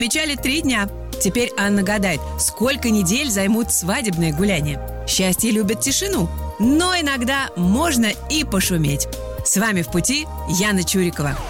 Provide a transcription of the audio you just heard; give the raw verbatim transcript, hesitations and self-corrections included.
Печали три дня. Теперь Анна гадает, сколько недель займут свадебные гуляния. Счастье любит тишину, но иногда можно и пошуметь. С вами «В пути» Яна Чурикова.